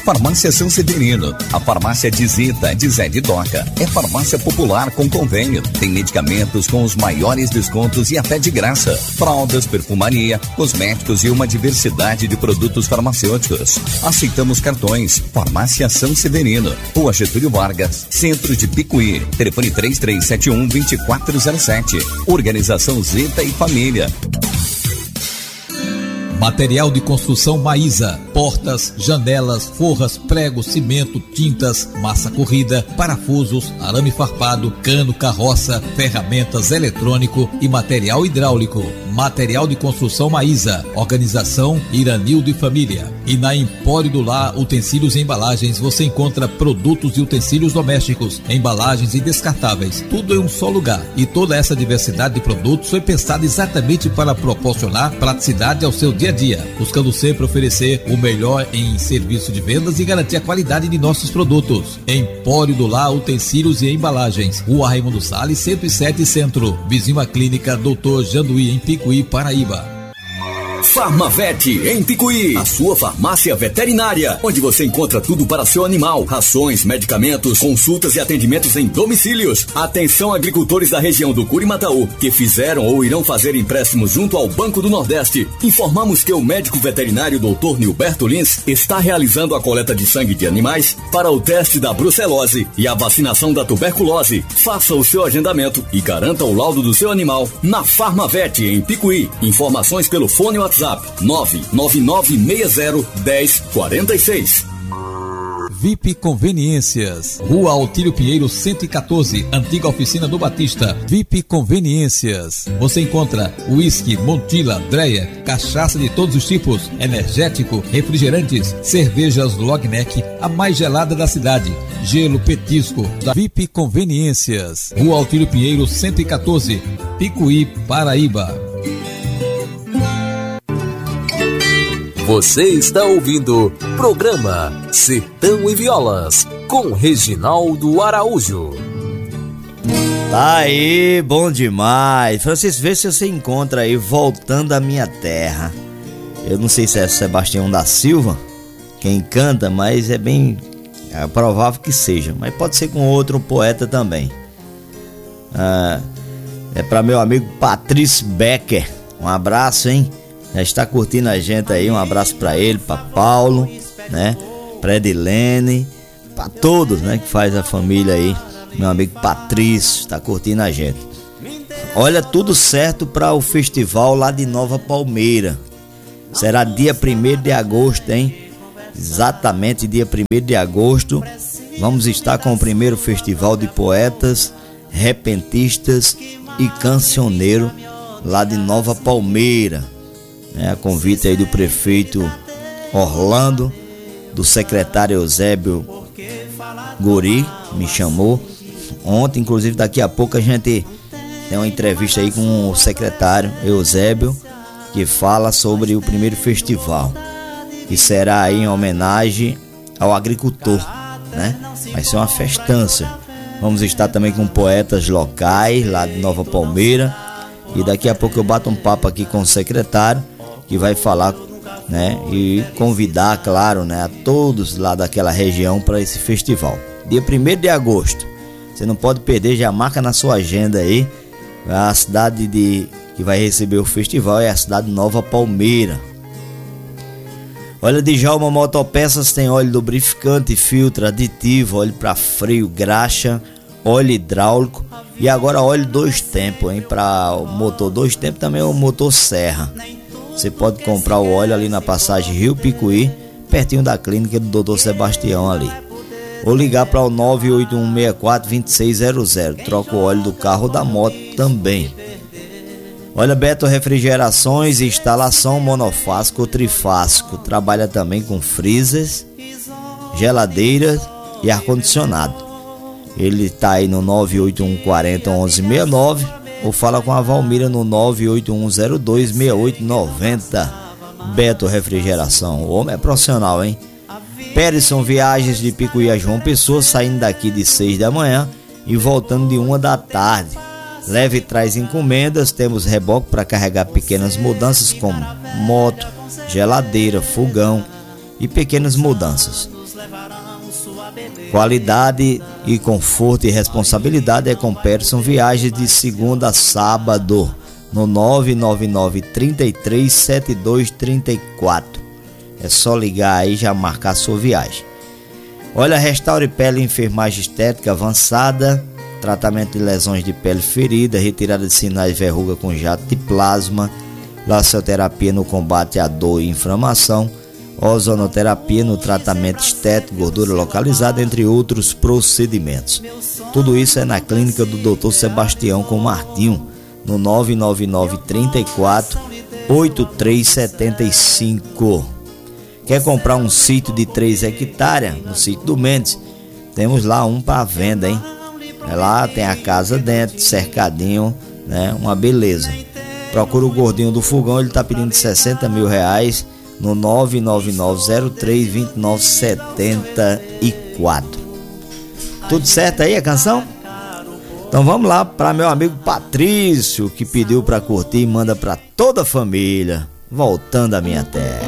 Farmácia São Severino, a farmácia de Zita, de Zé de Doca. É farmácia popular com convênio. Tem medicamentos com os maiores descontos e até de graça. Fraldas, perfumaria, cosméticos e uma diversidade de produtos farmacêuticos. Aceitamos cartões. Farmácia São Severino, Rua Getúlio Vargas, Centro de Picuí. Telefone 3371-2407. Organização Zita e Família. Material de construção Maísa, portas, janelas, forras, pregos, cimento, tintas, massa corrida, parafusos, arame farpado, cano, carroça, ferramentas, eletrônico e material hidráulico. Material de construção Maísa, organização Iranildo e Família. E na Empório do Lar, utensílios e embalagens, você encontra produtos e utensílios domésticos, embalagens e descartáveis, tudo em um só lugar. E toda essa diversidade de produtos foi pensada exatamente para proporcionar praticidade ao seu dia a dia, buscando sempre oferecer o melhor em serviço de vendas e garantir a qualidade de nossos produtos. Empório do Lar, utensílios e embalagens, Rua Raimundo Salles, 107 Centro, vizinho à Clínica Dr. Janduí, em Picuí, Paraíba. Farmavet em Picuí, a sua farmácia veterinária, onde você encontra tudo para seu animal: rações, medicamentos, consultas e atendimentos em domicílios. Atenção, agricultores da região do Curimataú que fizeram ou irão fazer empréstimos junto ao Banco do Nordeste. Informamos que o médico veterinário Dr. Nilberto Lins está realizando a coleta de sangue de animais para o teste da brucelose e a vacinação da tuberculose. Faça o seu agendamento e garanta o laudo do seu animal na Farmavet em Picuí. Informações pelo fone WhatsApp 999601046. VIP Conveniências, Rua Altílio Pinheiro 114, antiga oficina do Batista. VIP Conveniências, você encontra uísque, Montila, Dreyer, cachaça de todos os tipos, energético, refrigerantes, cervejas Logneck, a mais gelada da cidade, gelo, petisco. Da VIP Conveniências, Rua Altílio Pinheiro 114, Picuí, Paraíba. Você está ouvindo programa Sertão e Violas, com Reginaldo Araújo. Tá aí, bom demais. Francisco, vê se você encontra aí Voltando à Minha Terra. Eu não sei se é Sebastião da Silva quem canta, mas é bem provável que seja. Mas pode ser com outro poeta também. É para meu amigo Patrício Becker. Um abraço, hein? Já está curtindo a gente aí, um abraço para ele, para Paulo, né? Pra Edilene, para todos, né? Que faz a família aí. Meu amigo Patrício está curtindo a gente. Olha, tudo certo para o festival lá de Nova Palmeira. Será dia 1º de agosto, hein? Exatamente dia 1º de agosto. Vamos estar com o primeiro festival de poetas, repentistas e cancioneiro lá de Nova Palmeira. A convite aí do prefeito Orlando, do secretário Eusébio Guri, me chamou ontem. Inclusive daqui a pouco a gente tem uma entrevista aí com o secretário Eusébio, que fala sobre o primeiro festival, que será aí em homenagem ao agricultor, né? Vai ser uma festança. Vamos estar também com poetas locais lá de Nova Palmeira, e daqui a pouco eu bato um papo aqui com o secretário, que vai falar, né, e convidar, claro, né, a todos lá daquela região para esse festival. Dia 1º de agosto, você não pode perder, já marca na sua agenda aí. A cidade que vai receber o festival é a cidade de Nova Palmeira. Olha, Djalma Motopeças tem óleo lubrificante, filtro, aditivo, óleo para freio, graxa, óleo hidráulico e agora óleo 2 tempos, hein, para o motor 2 tempos, também o motor serra. Você pode comprar o óleo ali na passagem Rio Picuí, pertinho da clínica do Dr. Sebastião ali. Ou ligar para o 98164-2600. Troca o óleo do carro ou da moto também. Olha, Beto Refrigerações, instalação monofásico ou trifásico. Trabalha também com freezers, geladeiras e ar-condicionado. Ele está aí no 981401169. Ou fala com a Valmira no 981026890. Beto Refrigeração, o homem é profissional, hein? Perisson Viagens de Picuí a João Pessoa, saindo daqui de 6 da manhã e voltando de 1 da tarde. Leve e traz encomendas, temos reboque para carregar pequenas mudanças como moto, geladeira, fogão e pequenas mudanças. Qualidade e conforto e responsabilidade é com Pearson Viagens de segunda a sábado no 999 33 7234. É só ligar aí e já marcar a sua viagem. Olha, Restaure Pele e Enfermagem Estética Avançada, tratamento de lesões de pele ferida, retirada de sinais de verruga com jato de plasma, laceoterapia no combate à dor e inflamação, ozonoterapia no tratamento estético, gordura localizada, entre outros procedimentos. Tudo isso é na clínica do Dr. Sebastião com Martinho, no 999 34 8375. Quer comprar um sítio de 3 hectares no sítio do Mendes? Temos lá um para venda, hein? Lá tem a casa dentro, cercadinho, né? Uma beleza. Procura o Gordinho do Fogão, ele tá pedindo 60 mil reais no 999032974. Tudo certo aí a canção? Então vamos lá para meu amigo Patrício, que pediu para curtir e manda para toda a família. Voltando à minha terra.